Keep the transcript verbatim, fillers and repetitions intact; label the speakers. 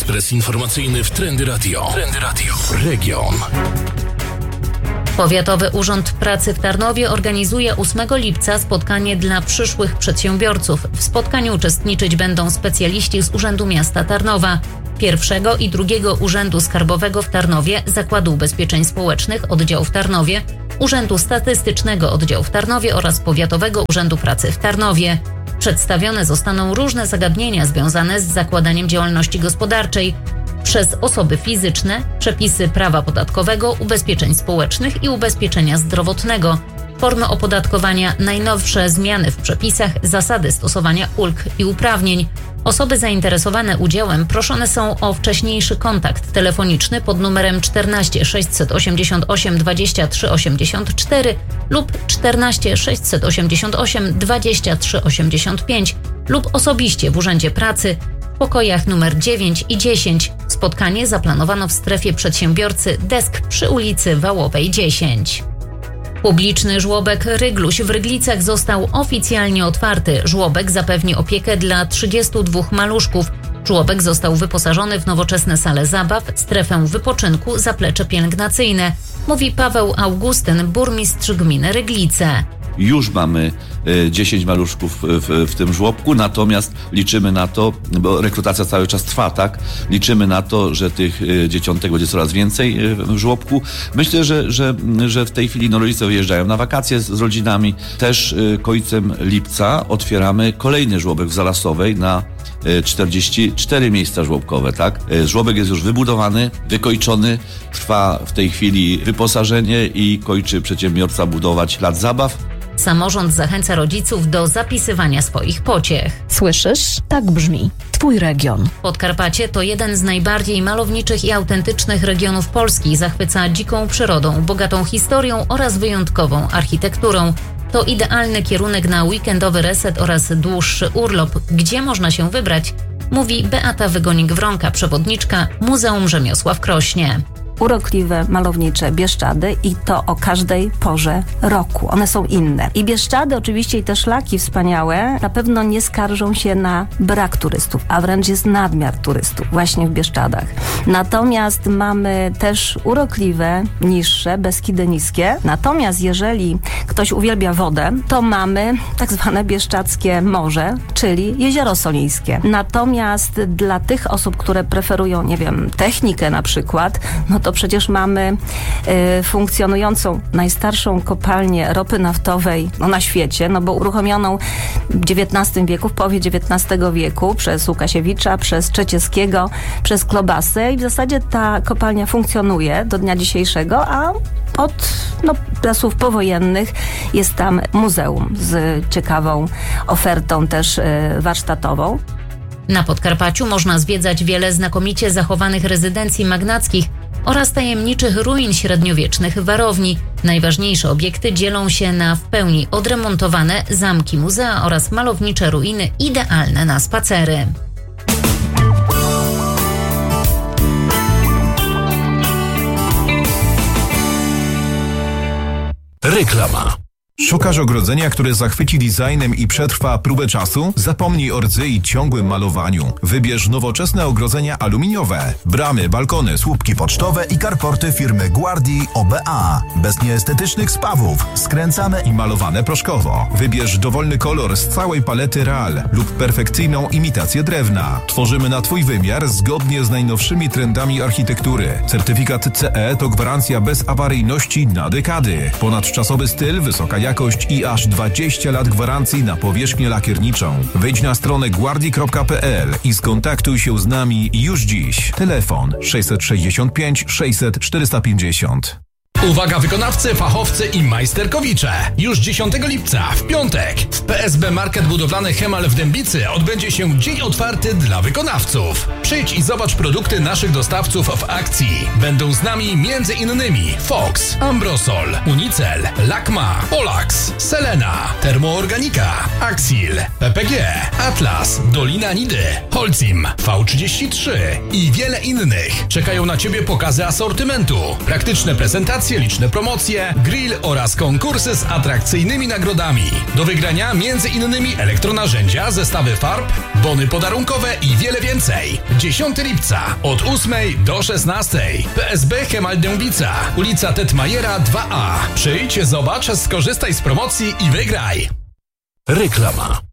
Speaker 1: Ekspres informacyjny w Trendy Radio. Trendy Radio. Region.
Speaker 2: Powiatowy Urząd Pracy w Tarnowie organizuje ósmego lipca spotkanie dla przyszłych przedsiębiorców. W spotkaniu uczestniczyć będą specjaliści z Urzędu Miasta Tarnowa, pierwszego i drugiego Urzędu Skarbowego w Tarnowie, Zakładu Ubezpieczeń Społecznych Oddział w Tarnowie, Urzędu Statystycznego Oddział w Tarnowie oraz Powiatowego Urzędu Pracy w Tarnowie. Przedstawione zostaną różne zagadnienia związane z zakładaniem działalności gospodarczej przez osoby fizyczne, przepisy prawa podatkowego, ubezpieczeń społecznych i ubezpieczenia zdrowotnego, formy opodatkowania, najnowsze zmiany w przepisach, zasady stosowania ulg i uprawnień. Osoby zainteresowane udziałem proszone są o wcześniejszy kontakt telefoniczny pod numerem czternaście sześćset osiemdziesiąt osiem dwadzieścia trzy osiemdziesiąt cztery lub czternaście sześćset osiemdziesiąt osiem dwadzieścia trzy osiemdziesiąt pięć lub osobiście w Urzędzie Pracy w pokojach numer dziewięć i dziesięć. Spotkanie zaplanowano w strefie przedsiębiorcy Desk przy ulicy Wałowej dziesięć. Publiczny żłobek Rygluś w Ryglicach został oficjalnie otwarty. Żłobek zapewni opiekę dla trzydziestu dwóch maluszków. Żłobek został wyposażony w nowoczesne sale zabaw, strefę wypoczynku, zaplecze pielęgnacyjne, mówi Paweł Augustyn, burmistrz gminy Ryglice.
Speaker 3: Już mamy dziesięć maluszków w, w tym żłobku, natomiast liczymy na to, bo rekrutacja cały czas trwa, tak? Liczymy na to, że tych dzieciątek będzie coraz więcej w żłobku. Myślę, że, że, że w tej chwili no, rodzice wyjeżdżają na wakacje z, z rodzinami. Też końcem lipca otwieramy kolejny żłobek w Zalasowej na czterdzieści cztery miejsca żłobkowe, tak? Żłobek jest już wybudowany, wykończony, trwa w tej chwili wyposażenie i kończy przedsiębiorca budować plac zabaw.
Speaker 2: Samorząd zachęca rodziców do zapisywania swoich pociech.
Speaker 4: Słyszysz? Tak brzmi Twój region.
Speaker 2: Podkarpacie to jeden z najbardziej malowniczych i autentycznych regionów Polski. Zachwyca dziką przyrodą, bogatą historią oraz wyjątkową architekturą. To idealny kierunek na weekendowy reset oraz dłuższy urlop. Gdzie można się wybrać? Mówi Beata Wygonik-Wronka, przewodniczka Muzeum Rzemiosła w Krośnie.
Speaker 5: Urokliwe, malownicze Bieszczady i to o każdej porze roku. One są inne. I Bieszczady oczywiście i te szlaki wspaniałe na pewno nie skarżą się na brak turystów, a wręcz jest nadmiar turystów właśnie w Bieszczadach. Natomiast mamy też urokliwe, niższe, Beskidy niskie. Natomiast jeżeli ktoś uwielbia wodę, to mamy tak zwane bieszczadzkie morze, czyli Jezioro Solińskie. Natomiast dla tych osób, które preferują, nie wiem, technikę na przykład, no to to przecież mamy y, funkcjonującą najstarszą kopalnię ropy naftowej no, na świecie, no bo uruchomioną w dziewiętnastym wieku, w połowie dziewiętnastego wieku przez Łukasiewicza, przez Trzecieskiego, przez Klobasę i w zasadzie ta kopalnia funkcjonuje do dnia dzisiejszego, a od no, czasów powojennych jest tam muzeum z ciekawą ofertą też y, warsztatową.
Speaker 2: Na Podkarpaciu można zwiedzać wiele znakomicie zachowanych rezydencji magnackich oraz tajemniczych ruin średniowiecznych warowni. Najważniejsze obiekty dzielą się na w pełni odremontowane zamki, muzea oraz malownicze ruiny idealne na spacery.
Speaker 1: Reklama.
Speaker 6: Szukasz ogrodzenia, które zachwyci designem i przetrwa próbę czasu? Zapomnij o rdzy i ciągłym malowaniu. Wybierz nowoczesne ogrodzenia aluminiowe. Bramy, balkony, słupki pocztowe i karporty firmy Guardi O B A. Bez nieestetycznych spawów. Skręcane i malowane proszkowo. Wybierz dowolny kolor z całej palety Real lub perfekcyjną imitację drewna. Tworzymy na Twój wymiar zgodnie z najnowszymi trendami architektury. Certyfikat C E to gwarancja bezawaryjności na dekady. Ponadczasowy styl, wysoka jakość jakość i aż dwadzieścia lat gwarancji na powierzchnię lakierniczą. Wejdź na stronę guardi kropka p l i skontaktuj się z nami już dziś. Telefon sześćset sześćdziesiąt pięć sześćset czterysta pięćdziesiąt.
Speaker 1: Uwaga wykonawcy, fachowcy i majsterkowicze! Już dziesiątego lipca, w piątek, w P S B Market Budowlany Hemal w Dębicy odbędzie się dzień otwarty dla wykonawców. Przyjdź i zobacz produkty naszych dostawców w akcji. Będą z nami między innymi Fox, Ambrosol, Unicel, Lakma, Polax, Selena, Termoorganika, Axil, P P G, Atlas, Dolina Nidy, Holcim, V trzydzieści trzy i wiele innych. Czekają na Ciebie pokazy asortymentu, praktyczne prezentacje wakacje, liczne promocje, grill oraz konkursy z atrakcyjnymi nagrodami. Do wygrania między innymi elektronarzędzia, zestawy farb, bony podarunkowe i wiele więcej. dziesiątego lipca od ósmej do szesnastej. P S B Chemal Dębica, ulica Tetmajera dwa A. Przyjdź, zobacz, skorzystaj z promocji i wygraj.
Speaker 7: Reklama.